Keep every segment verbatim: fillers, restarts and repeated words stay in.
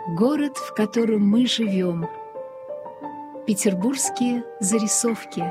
Город, в котором мы живем. Петербургские зарисовки.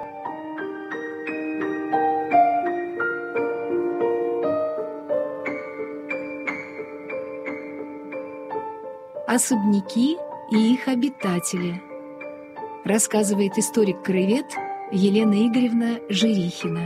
Особняки и их обитатели. Рассказывает историк-краевед Елена Игоревна Жирихина.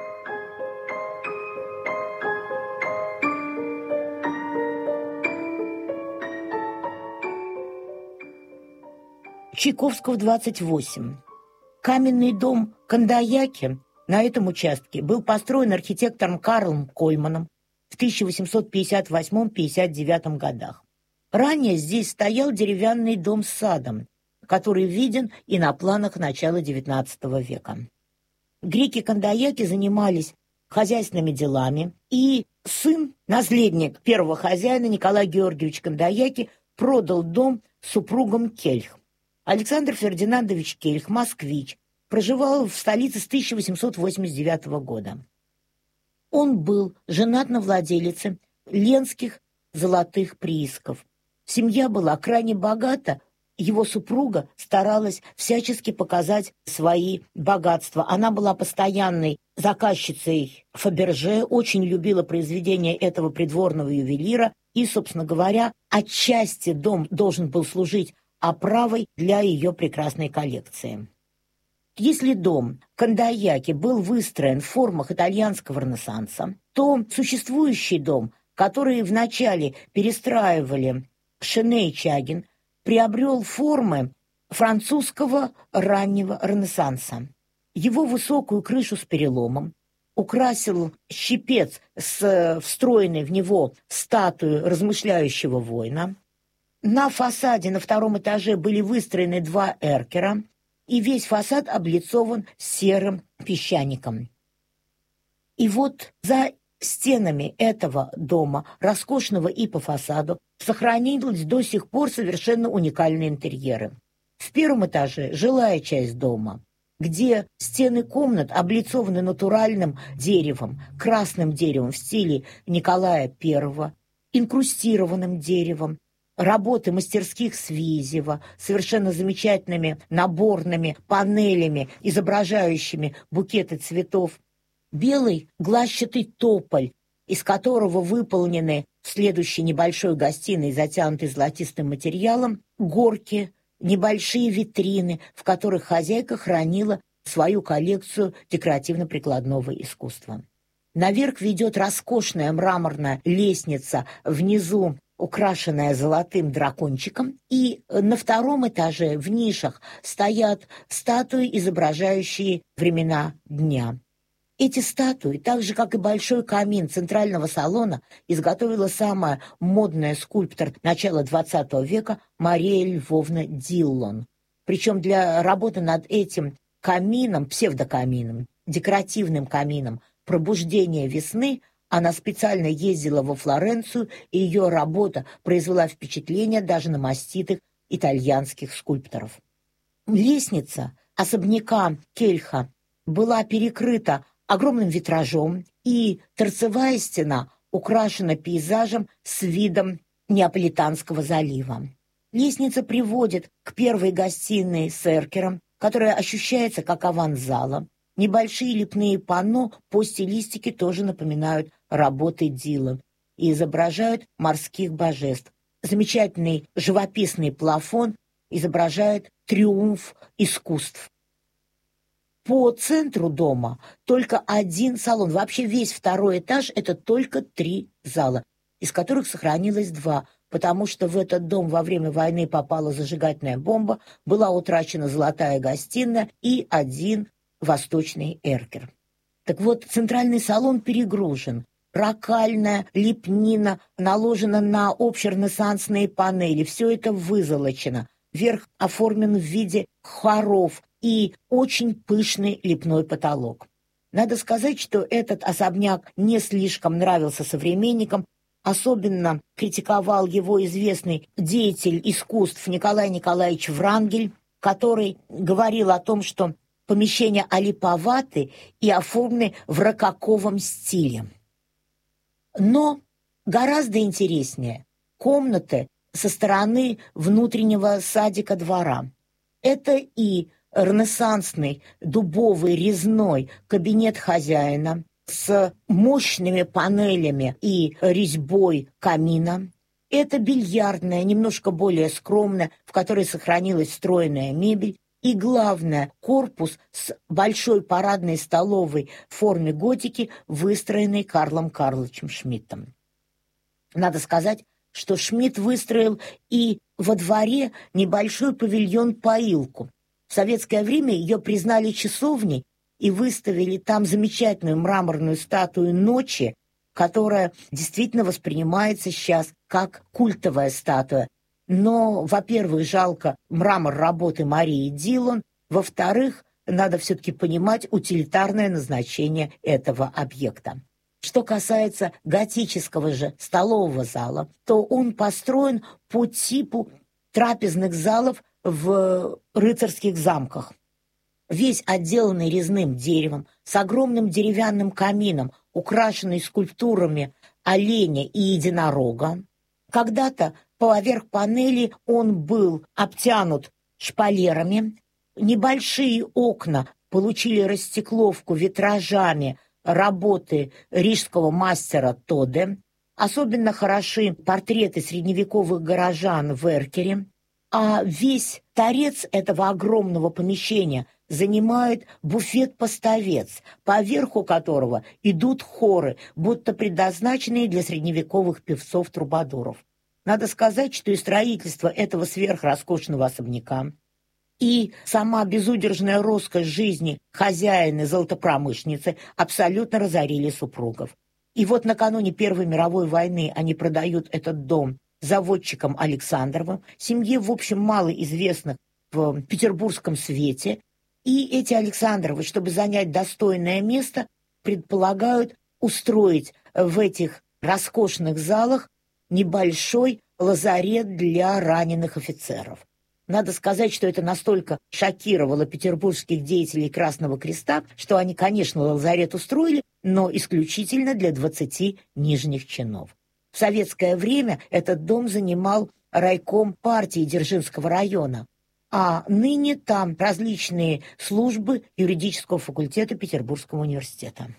Чайковского, двадцать восемь. Каменный дом Кандаяки на этом участке был построен архитектором Карлом Кольманом в тысяча восемьсот пятьдесят восьмом — пятьдесят девятом годах. Ранее здесь стоял деревянный дом с садом, который виден и на планах начала девятнадцатого века. Греки Кандаяки занимались хозяйственными делами, и сын, наследник первого хозяина Николай Георгиевич Кандаяки, продал дом супругам Кельх. Александр Фердинандович Кельх, москвич, проживал в столице с тысяча восемьсот восемьдесят девятого года. Он был женат на владелице ленских золотых приисков. Семья была крайне богата, его супруга старалась всячески показать свои богатства. Она была постоянной заказчицей Фаберже, очень любила произведения этого придворного ювелира, и, собственно говоря, отчасти дом должен был служить оправой для ее прекрасной коллекции. Если дом Кандаяки был выстроен в формах итальянского Ренессанса, то существующий дом, который вначале перестраивали Шене и Чагин, приобрел формы французского раннего Ренессанса. Его высокую крышу с переломом украсил щипец с встроенной в него статуей размышляющего воина. На фасаде на втором этаже были выстроены два эркера, и весь фасад облицован серым песчаником. И вот за стенами этого дома, роскошного и по фасаду, сохранились до сих пор совершенно уникальные интерьеры. В первом этаже жилая часть дома, где стены комнат облицованы натуральным деревом, красным деревом в стиле Николая Первого, инкрустированным деревом, работы мастерских Свизева, совершенно замечательными наборными панелями, изображающими букеты цветов, белый глазчатый тополь, из которого выполнены в следующей небольшой гостиной, затянутой золотистым материалом, горки, небольшие витрины, в которых хозяйка хранила свою коллекцию декоративно-прикладного искусства. Наверх ведет роскошная мраморная лестница, внизу украшенная золотым дракончиком, и на втором этаже в нишах стоят статуи, изображающие времена дня. Эти статуи, так же, как и большой камин центрального салона, изготовила самая модная скульптор начала двадцатого века Мария Львовна Диллон. Причем для работы над этим камином, псевдокамином, декоративным камином «Пробуждение весны» она специально ездила во Флоренцию, и ее работа произвела впечатление даже на маститых итальянских скульпторов. Лестница особняка Кельха была перекрыта огромным витражом, и торцевая стена украшена пейзажем с видом Неаполитанского залива. Лестница приводит к первой гостиной с эркером, которая ощущается как аванзала. Небольшие лепные панно по стилистике тоже напоминают работы Диллон и изображают морских божеств. Замечательный живописный плафон изображает триумф искусств. По центру дома только один салон. Вообще весь второй этаж — это только три зала, из которых сохранилось два, потому что в этот дом во время войны попала зажигательная бомба, была утрачена золотая гостиная и один восточный эркер. Так вот, центральный салон перегружен. Рокальная лепнина наложена на общеренессансные панели. Все это вызолочено. Верх оформлен в виде хоров и очень пышный лепной потолок. Надо сказать, что этот особняк не слишком нравился современникам. Особенно критиковал его известный деятель искусств Николай Николаевич Врангель, который говорил о том, что помещения олиповаты и оформлены в рококовом стиле. Но гораздо интереснее комнаты со стороны внутреннего садика двора. Это и ренессансный дубовый резной кабинет хозяина с мощными панелями и резьбой камина. Это бильярдная, немножко более скромная, в которой сохранилась встроенная мебель. И главное, корпус с большой парадной столовой в форме готики, выстроенной Карлом Карловичем Шмидтом. Надо сказать, что Шмидт выстроил и во дворе небольшой павильон-поилку. В советское время ее признали часовней и выставили там замечательную мраморную статую «Ночи», которая действительно воспринимается сейчас как культовая статуя. Но, во-первых, жалко мрамор работы Марии Дилон, во-вторых, надо все-таки понимать утилитарное назначение этого объекта. Что касается готического же столового зала, то он построен по типу трапезных залов в рыцарских замках. Весь отделанный резным деревом, с огромным деревянным камином, украшенный скульптурами оленя и единорога. Когда-то поверх панели он был обтянут шпалерами. Небольшие окна получили растекловку витражами работы рижского мастера Тоде. Особенно хороши портреты средневековых горожан в эркере. А весь торец этого огромного помещения занимает буфет-поставец, поверху которого идут хоры, будто предназначенные для средневековых певцов-трубадуров. Надо сказать, что и строительство этого сверхроскошного особняка, и сама безудержная роскошь жизни хозяина золотопромышленницы абсолютно разорили супругов. И вот накануне Первой мировой войны они продают этот дом заводчикам Александровым, семье, в общем, малоизвестных в петербургском свете. И эти Александровы, чтобы занять достойное место, предполагают устроить в этих роскошных залах небольшой лазарет для раненых офицеров. Надо сказать, что это настолько шокировало петербургских деятелей Красного Креста, что они, конечно, лазарет устроили, но исключительно для двадцати нижних чинов. В советское время этот дом занимал райком партии Дзержинского района, а ныне там различные службы юридического факультета Петербургского университета.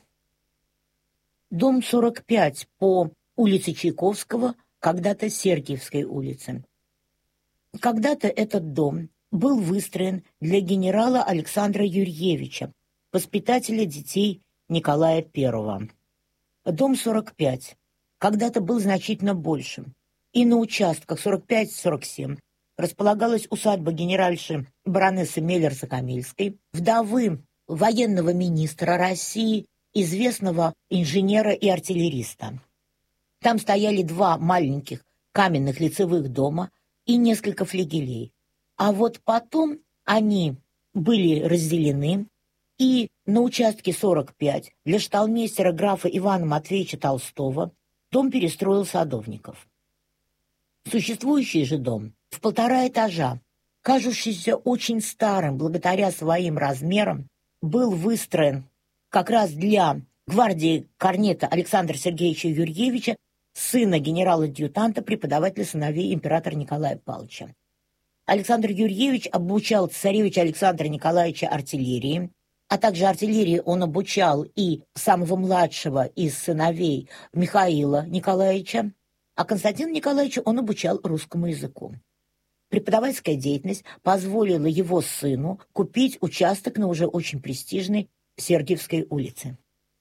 Дом сорок пять по улице Чайковского, когда-то Сергиевской улице. Когда-то этот дом был выстроен для генерала Александра Юрьевича, воспитателя детей Николая Первого. Дом сорок пять когда-то был значительно большим, и на участках сорок пять сорок семь располагалась усадьба генеральши баронессы Меллер-Закамельской, вдовы военного министра России, известного инженера и артиллериста. Там стояли два маленьких каменных лицевых дома и несколько флигелей. А вот потом они были разделены, и на участке сорок пять для шталмейстера графа Ивана Матвеевича Толстого дом перестроил Садовников. Существующий же дом в полтора этажа, кажущийся очень старым благодаря своим размерам, был выстроен как раз для гвардии корнета Александра Сергеевича Юрьевича, сына генерала-адъютанта, преподавателя сыновей императора Николая Павловича. Александр Юрьевич обучал царевича Александра Николаевича артиллерии, а также артиллерии он обучал и самого младшего из сыновей Михаила Николаевича, а Константина Николаевича он обучал русскому языку. Преподавательская деятельность позволила его сыну купить участок на уже очень престижной Сергиевской улице.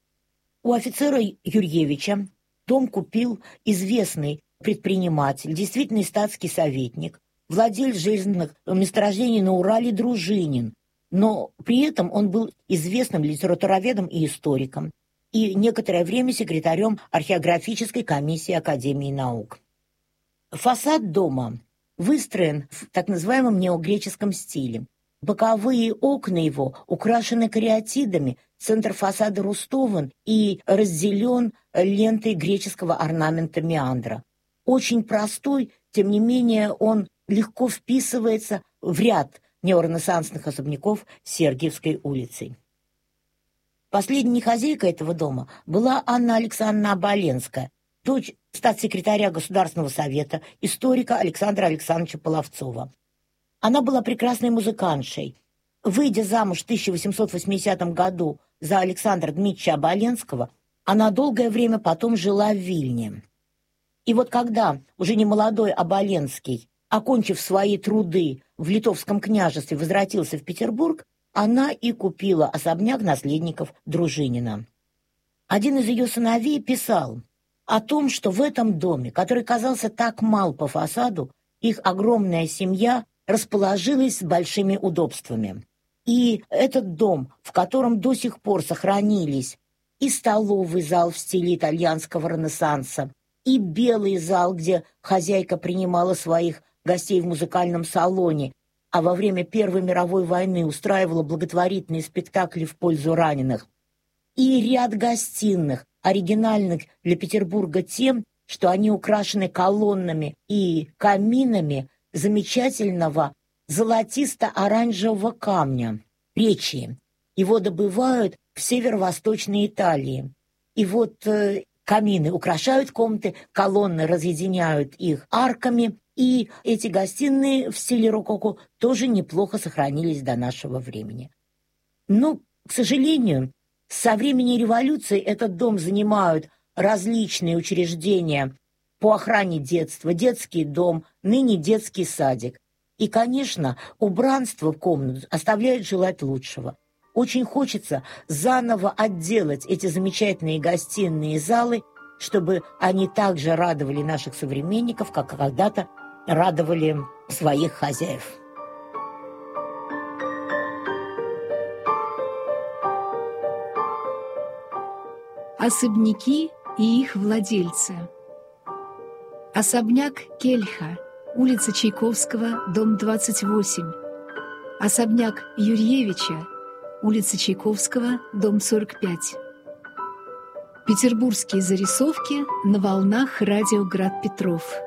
У офицера Юрьевича дом купил известный предприниматель, действительный статский советник, владелец железных месторождений на Урале Дружинин, но при этом он был известным литературоведом и историком, и некоторое время секретарем археографической комиссии Академии наук. Фасад дома выстроен в так называемом неогреческом стиле. Боковые окна его украшены кариатидами, центр фасада рустован и разделен лентой греческого орнамента меандра. Очень простой, тем не менее он легко вписывается в ряд неоренессансных особняков Сергиевской улицы. Последней хозяйкой этого дома была Анна Александровна Оболенская, дочь статс-секретаря Государственного совета, историка Александра Александровича Половцова. Она была прекрасной музыкантшей. Выйдя замуж в тысяча восемьсот восьмидесятом году за Александра Дмитриевича Оболенского, она долгое время потом жила в Вильне. И вот когда уже немолодой Оболенский, окончив свои труды в Литовском княжестве, возвратился в Петербург, она и купила особняк наследников Дружинина. Один из ее сыновей писал о том, что в этом доме, который казался так мал по фасаду, их огромная семья расположилась с большими удобствами. И этот дом, в котором до сих пор сохранились и столовый зал в стиле итальянского ренессанса, и белый зал, где хозяйка принимала своих гостей в музыкальном салоне, а во время Первой мировой войны устраивала благотворительные спектакли в пользу раненых, и ряд гостиных, оригинальных для Петербурга тем, что они украшены колоннами и каминами замечательного золотисто-оранжевого камня, речи. Его добывают в северо-восточной Италии. И вот э, камины украшают комнаты, колонны разъединяют их арками, и эти гостиные в стиле рококо тоже неплохо сохранились до нашего времени. Но, к сожалению, со времени революции этот дом занимают различные учреждения по охране детства, детский дом, ныне детский садик. И, конечно, убранство комнат оставляет желать лучшего. Очень хочется заново отделать эти замечательные гостиные залы, чтобы они также радовали наших современников, как когда-то радовали своих хозяев. Особняки и их владельцы. Особняк Кельха, улица Чайковского, дом двадцать восемь. Особняк Юрьевича, улица Чайковского, дом сорок пять. Петербургские зарисовки на волнах радио «Град Петров».